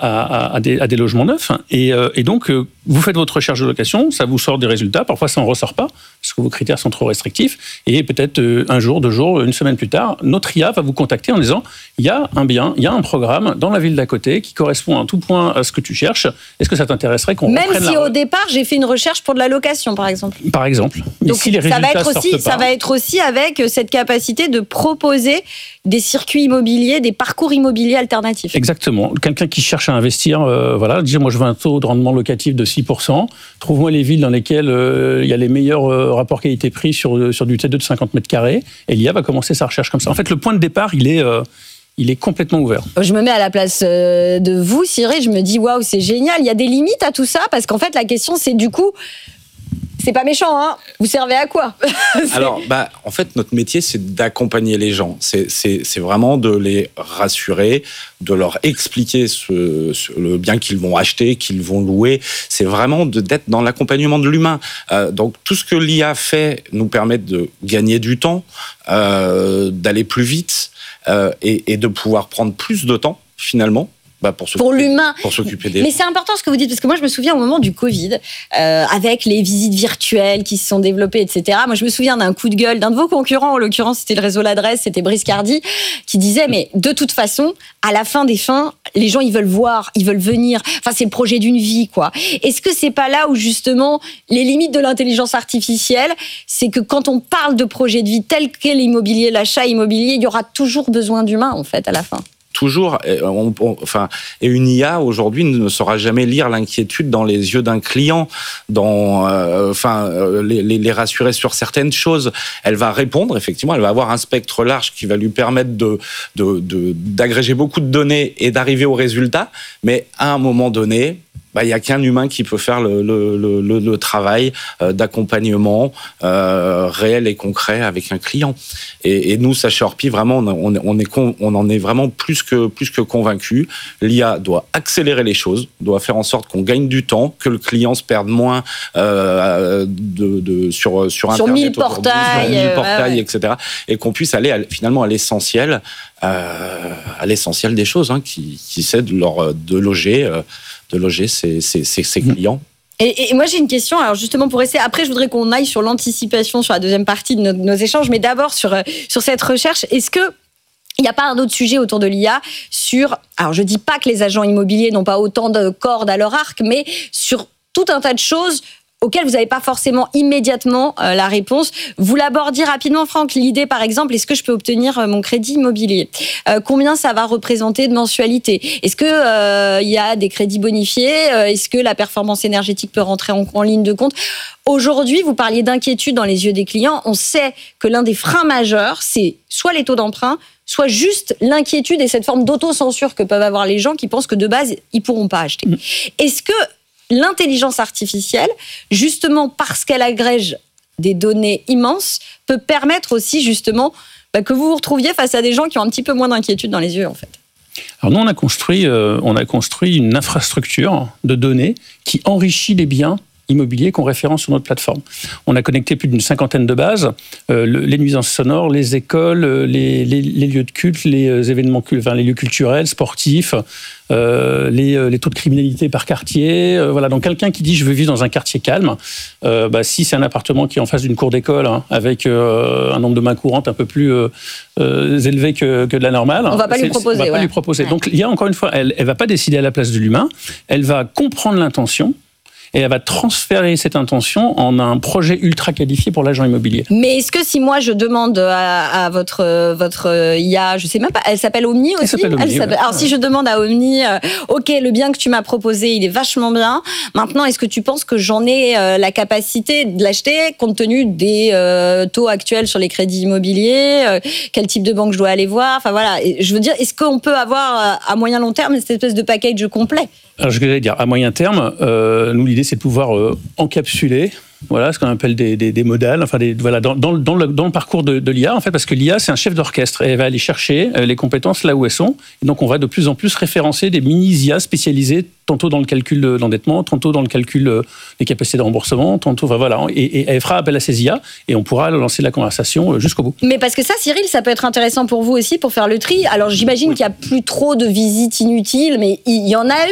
à des logements neufs. Et donc, vous faites votre recherche de location, ça vous sort des résultats. Parfois, ça n'en ressort pas, parce que vos critères sont trop restrictifs. Et peut-être un jour, 2 jours, une semaine plus tard, notre IA va vous contacter en disant « Il y a un bien, il y a un programme dans la ville d'à côté qui correspond à tout point à ce que tu cherches. Est-ce que ça t'intéresserait qu'on reprenne Même si au départ, j'ai fait une recherche pour de la location, par exemple. » Par exemple. Mais donc, si les résultats ça va être aussi avec cette capacité de proposer des circuits immobiliers, des parcours immobiliers alternatifs. Exactement. Quelqu'un qui cherche à investir, dire moi je veux un taux de rendement locatif de 6%, trouve-moi les villes dans lesquelles il y a les meilleurs rapports qualité-prix sur du T2 de 50 mètres carrés, et l'IA va commencer sa recherche comme ça. En fait, le point de départ, il est complètement ouvert. Je me mets à la place de vous, Cyril, je me dis waouh, c'est génial. Il y a des limites à tout ça, parce qu'en fait, la question, c'est du coup, c'est pas méchant, hein. Vous servez à quoi? Alors, en fait, notre métier, c'est d'accompagner les gens. C'est vraiment de les rassurer, de leur expliquer le bien qu'ils vont acheter, qu'ils vont louer. C'est vraiment d'être dans l'accompagnement de l'humain. Donc, tout ce que l'IA fait nous permet de gagner du temps, d'aller plus vite et de pouvoir prendre plus de temps, finalement. Pour l'humain. Pour s'occuper des gens. Mais c'est important ce que vous dites, parce que moi je me souviens au moment du Covid, avec les visites virtuelles qui se sont développées, etc. Moi je me souviens d'un coup de gueule d'un de vos concurrents, en l'occurrence c'était le réseau L'Adresse, c'était Brice Cardi, qui disait mais de toute façon, à la fin des fins, les gens ils veulent voir, ils veulent venir. Enfin c'est le projet d'une vie quoi. Est-ce que c'est pas là où justement les limites de l'intelligence artificielle, c'est que quand on parle de projet de vie tel qu'est l'immobilier, l'achat immobilier, il y aura toujours besoin d'humains en fait à la fin. Toujours, et une IA aujourd'hui ne saura jamais lire l'inquiétude dans les yeux d'un client, les rassurer sur certaines choses. Elle va répondre, effectivement, elle va avoir un spectre large qui va lui permettre d'agréger beaucoup de données et d'arriver au résultat, mais à un moment donné, il n'y a qu'un humain qui peut faire le travail d'accompagnement réel et concret avec un client. Et nous, chez Orpi, vraiment, on en est vraiment plus que convaincus. L'IA doit accélérer les choses, doit faire en sorte qu'on gagne du temps, que le client se perde moins sur Internet, 1000 portails, etc. Et qu'on puisse aller finalement à l'essentiel des choses, qui c'est de loger ses clients. Et moi j'ai une question, alors justement pour essayer, après je voudrais qu'on aille sur l'anticipation sur la deuxième partie de nos échanges, mais d'abord sur cette recherche, est-ce que il n'y a pas un autre sujet autour de l'IA alors je dis pas que les agents immobiliers n'ont pas autant de cordes à leur arc, mais sur tout un tas de choses auxquelles vous n'avez pas forcément immédiatement la réponse. Vous l'abordiez rapidement, Franck. L'idée, par exemple, est-ce que je peux obtenir mon crédit immobilier ? Combien ça va représenter de mensualité ? Est-ce qu'il y a des crédits bonifiés ? Est-ce que la performance énergétique peut rentrer en ligne de compte ? Aujourd'hui, vous parliez d'inquiétude dans les yeux des clients. On sait que l'un des freins majeurs, c'est soit les taux d'emprunt, soit juste l'inquiétude et cette forme d'autocensure que peuvent avoir les gens qui pensent que de base, ils ne pourront pas acheter. Est-ce que l'intelligence artificielle, justement parce qu'elle agrège des données immenses, peut permettre aussi justement que vous vous retrouviez face à des gens qui ont un petit peu moins d'inquiétude dans les yeux, en fait. Alors nous, on a construit une infrastructure de données qui enrichit les biens immobiliers qu'on référence sur notre plateforme. On a connecté plus d'une 50aine de bases, les nuisances sonores, les écoles, les lieux de culte, les événements les lieux culturels, sportifs, les taux de criminalité par quartier. Voilà. Donc quelqu'un qui dit je veux vivre dans un quartier calme, si c'est un appartement qui est en face d'une cour d'école, avec un nombre de mains courantes un peu plus élevé que de la normale, on va pas lui proposer. On va pas lui proposer. Donc il y a encore une fois, elle va pas décider à la place de l'humain, elle va comprendre l'intention. Et elle va transférer cette intention en un projet ultra qualifié pour l'agent immobilier. Mais est-ce que si moi je demande à votre IA, je sais même pas, elle s'appelle Omni aussi ? Elle s'appelle Omni. Alors si je demande à Omni, ok, le bien que tu m'as proposé, il est vachement bien. Maintenant, est-ce que tu penses que j'en ai la capacité de l'acheter compte tenu des taux actuels sur les crédits immobiliers, quel type de banque je dois aller voir ? Enfin voilà, je veux dire, est-ce qu'on peut avoir à moyen long terme cette espèce de package complet ? Alors, je voulais dire, à moyen terme, nous, l'idée, c'est de pouvoir encapsuler, ce qu'on appelle des modales, dans le parcours de l'IA, en fait, parce que l'IA, c'est un chef d'orchestre, et elle va aller chercher les compétences là où elles sont. Et donc, on va de plus en plus référencer des mini-IA spécialisées, tantôt dans le calcul de l'endettement, tantôt dans le calcul des capacités de remboursement, tantôt, et elle fera appel à ces IA, et on pourra lancer la conversation jusqu'au bout. Mais parce que ça, Cyril, ça peut être intéressant pour vous aussi, pour faire le tri. Alors, j'imagine qu'il n'y a plus trop de visites inutiles, mais il y en a eu